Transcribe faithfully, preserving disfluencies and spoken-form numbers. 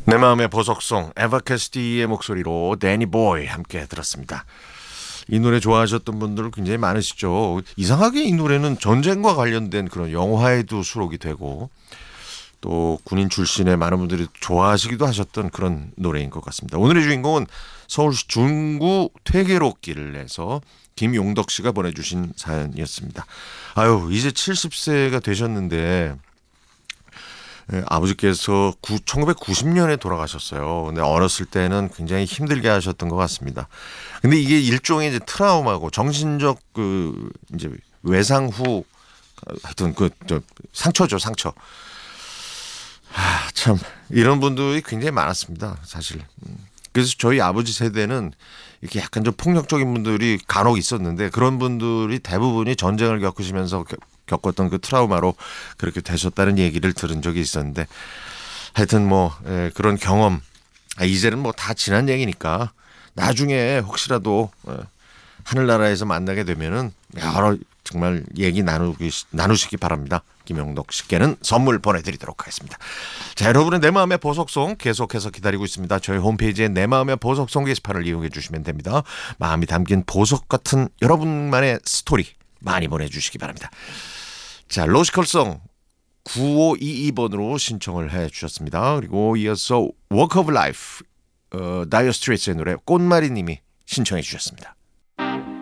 내 마음의 보석송 에바 캐시디의 목소리로 데니 보이 함께 들었습니다. 이 노래 좋아하셨던 분들 굉장히 많으시죠. 이상하게 이 노래는 전쟁과 관련된 그런 영화에도 수록이 되고 또 군인 출신의 많은 분들이 좋아하시기도 하셨던 그런 노래인 것 같습니다. 오늘의 주인공은 서울시 중구 퇴계로길을 내서 김용덕 씨가 보내주신 사연이었습니다. 아유, 이제 칠십 세가 되셨는데 예, 아버지께서 천구백구십 년에 돌아가셨어요. 근데 어렸을 때는 굉장히 힘들게 하셨던 것 같습니다. 근데 이게 일종의 이제 트라우마고 정신적 그 이제 외상 후 하여튼 그 저 상처죠, 상처. 아, 참 이런 분들이 굉장히 많았습니다, 사실. 음. 그래서 저희 아버지 세대는 이렇게 약간 좀 폭력적인 분들이 간혹 있었는데 그런 분들이 대부분이 전쟁을 겪으시면서 겪- 겪었던 그 트라우마로 그렇게 되셨다는 얘기를 들은 적이 있었는데 하여튼 뭐 예, 그런 경험 아, 이제는 뭐 다 지난 얘기니까 나중에 혹시라도 어, 하늘나라에서 만나게 되면은 여러 정말 얘기 나누기 나누시기 바랍니다. 김영덕 씨께는 선물 보내드리도록 하겠습니다. 자, 여러분은 내 마음의 보석송 계속해서 기다리고 있습니다. 저희 홈페이지에 내 마음의 보석송 게시판을 이용해 주시면 됩니다. 마음이 담긴 보석 같은 여러분만의 스토리 많이 보내주시기 바랍니다. 자, 로시컬송 구오이이 번으로 신청을 해 주셨습니다. 그리고 이어서 Walk of Life 어, 다이어 스트레이트의 노래 꽃마리 님이 신청해 주셨습니다.